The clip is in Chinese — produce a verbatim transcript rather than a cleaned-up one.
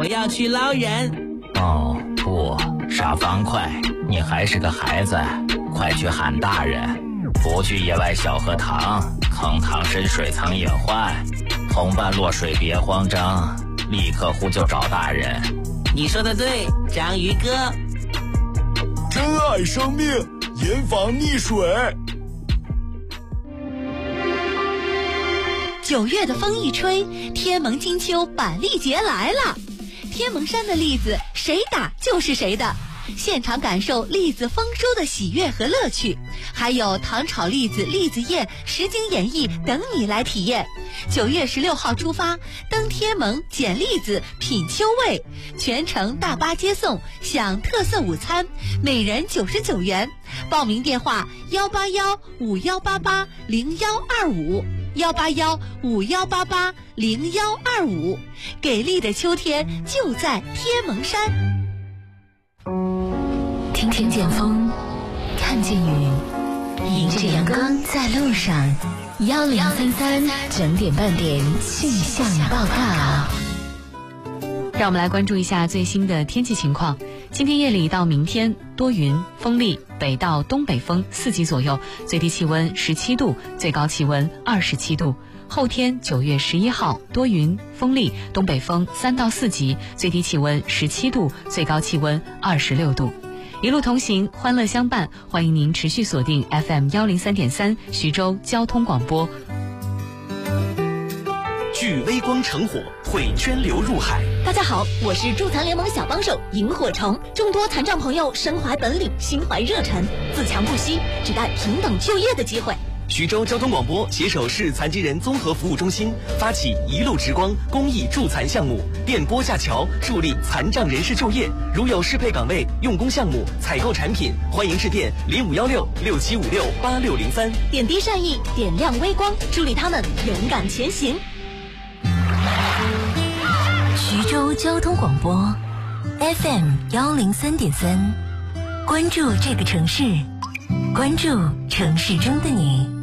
我要去捞人。 哦，不，傻方块，你还是个孩子，快去喊大人。不去野外小河塘，坑塘深水藏隐患，同伴落水别慌张，立刻呼救找大人。 你说的对，章鱼哥。 珍爱生命，严防溺水。 九月的风一吹，天蒙金秋板栗节来了。天蒙山的栗子谁打就是谁的，现场感受栗子丰收的喜悦和乐趣，还有糖炒栗子、栗子宴、实景演绎等你来体验。九月十六号出发，登天蒙捡栗子品秋味，全程大巴接送，享特色午餐，每人九十九元。报名电话幺八幺五幺八八零幺二五幺八幺五幺八八零幺二五。给力的秋天就在天蒙山。 听听见风，看见雨，迎着阳光在路上。幺零三三整点半点气象报告。 让我们来关注一下最新的天气情况。今天夜里到明天多云，风力北到东北风四级左右，最低气温十七度，最高气温二十七度。后天九月十一号多云，风力东北风三到四级，最低气温十七度，最高气温二十六度。一路同行，欢乐相伴，欢迎您持续锁定 F M 幺零三点三徐州交通广播。 聚微光成火，会涓流入海。 大家好，我是助残联盟小帮手萤火虫。众多残障朋友身怀本领，心怀热忱，自强不息，只待平等就业的机会。 徐州交通广播携手市残疾人综合服务中心，发起一路直光公益助残项目，电波架桥，助力残障人士就业。如有适配岗位、用工项目、采购产品，欢迎致电零五幺六六七五六八六零三， 点滴善意，点亮微光，助力他们勇敢前行。 徐州交通广播 F M 幺零三点三，关注这个城市，关注城市中的你。